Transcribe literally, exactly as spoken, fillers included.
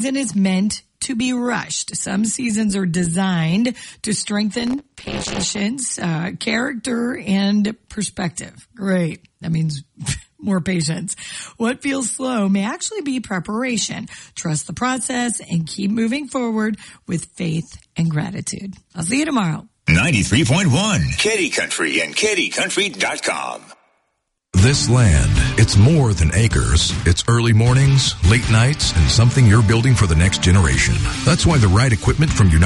season is meant to be rushed. Some seasons are designed to strengthen patience, uh, character, and perspective. Great. That means more patience. What feels slow may actually be preparation. Trust the process and keep moving forward with faith and gratitude. I'll see you tomorrow. ninety-three point one Kitty Country and kitty country dot com. This land, it's more than acres. It's early mornings, late nights, and something you're building for the next generation. That's why the right equipment from United